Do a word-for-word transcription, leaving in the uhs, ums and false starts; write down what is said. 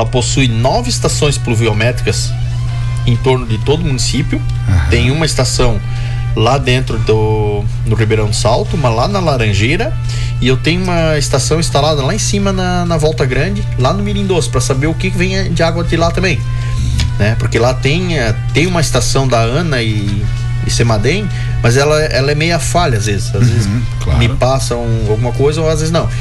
possui nove estações pluviométricas em torno de todo o município. Uhum. Tem uma estação lá dentro do no Ribeirão do Salto, uma lá na Laranjeira, e eu tenho uma estação instalada lá em cima na, na Volta Grande, lá no Mirim Doce, para saber o que vem de água de lá também, né? Porque lá tem, tem uma estação da ANA e, e Semadem, mas ela, ela é meia falha às vezes, às uhum, vezes claro. me passam alguma coisa ou às vezes não.